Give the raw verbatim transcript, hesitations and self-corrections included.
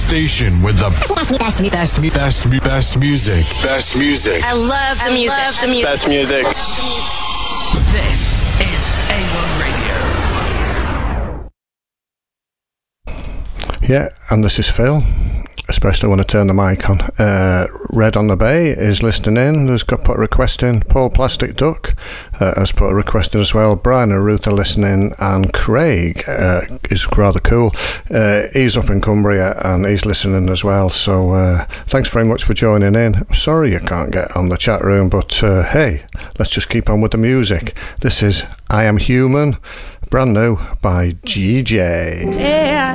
station with the best, best, best, best, best music. Best music. I love the I music. Love the music. Best music. This is A one Radio. Yeah, and this is Phil. Especially when I turn the mic on. Uh, Red on the Bay is listening in. Who's got put a request in? Paul Plastic Duck uh, has put a request in as well. Brian and Ruth are listening, and Craig uh, is rather cool. Uh, he's up in Cumbria and he's listening as well. So uh, thanks very much for joining in. I'm sorry you can't get on the chat room, but uh, hey, let's just keep on with the music. This is I Am Human, brand new by G J. Yeah.